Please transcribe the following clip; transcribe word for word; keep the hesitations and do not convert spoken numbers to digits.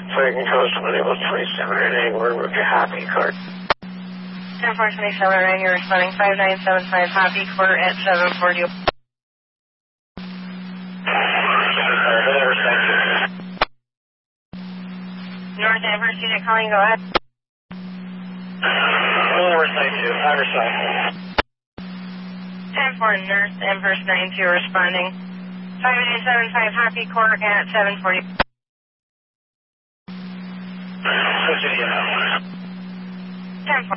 Franklin Coast, twenty-one twenty-seven, and anywhere with your happy card. ten four twenty-seven, and you're responding five nine seven five, happy quarter at seven forty. North Everest unit calling, go ahead. Riverside two, Riverside. ten four, Nurse Empress nine two responding. five nine seven five, happy quarter at seven forty. ten four.